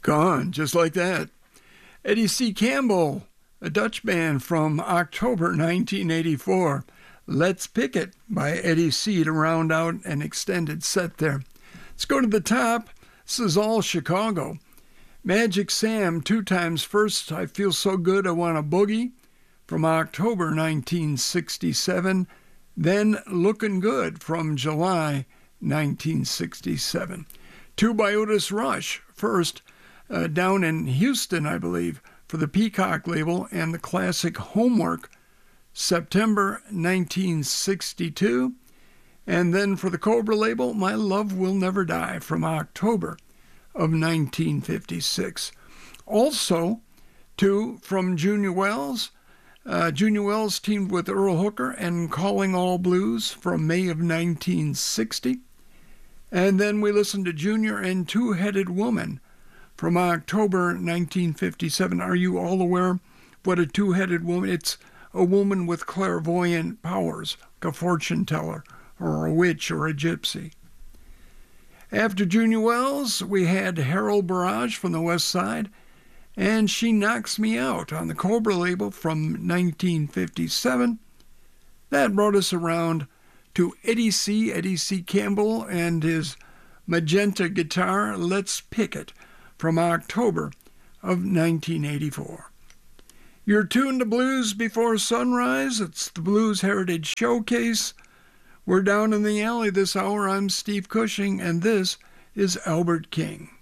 Gone, just like that. Eddie C. Campbell, a Dutch band from October 1984. Let's Pick It by Eddie C. to round out an extended set there. Let's go to the top. This is all Chicago. Magic Sam, 2 times first, I Feel So Good I Want a Boogie, from October 1967. Then Lookin' Good from July 1967. 2 by Otis Rush, first down in Houston, I believe, for the Peacock label, and the classic Homework, September 1962. And then for the Cobra label, My Love Will Never Die, from October of 1956. Also, 2 from Junior Wells. Junior Wells teamed with Earl Hooker and Calling All Blues from May of 1960. And then we listened to Junior and Two-Headed Woman from October 1957. Are you all aware what a two-headed woman? It's a woman with clairvoyant powers, like a fortune teller or a witch or a gypsy. After Junior Wells, we had Harold Barrage from the West Side, and She Knocks Me Out on the Cobra label from 1957. That brought us around to Eddie C. Campbell and his magenta guitar, Let's Pick It, from October of 1984. You're tuned to Blues Before Sunrise. It's the Blues Heritage Showcase. We're down in the alley this hour. I'm Steve Cushing, and this is Albert King.